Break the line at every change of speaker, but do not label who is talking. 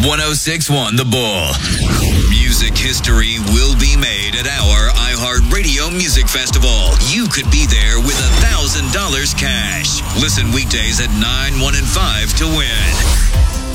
106.1 The Bull. Music history will be made at our iHeartRadio Music Festival. You could be there with $1,000 cash. Listen weekdays at 9, 1, and 5 to win.